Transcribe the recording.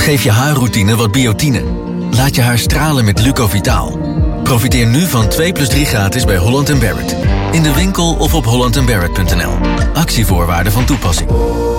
Geef je haarroutine wat biotine. Laat je haar stralen met Lucovitaal. Profiteer nu van 2+3 gratis bij Holland & Barrett. In de winkel of op hollandandbarrett.nl. Actievoorwaarden van toepassing.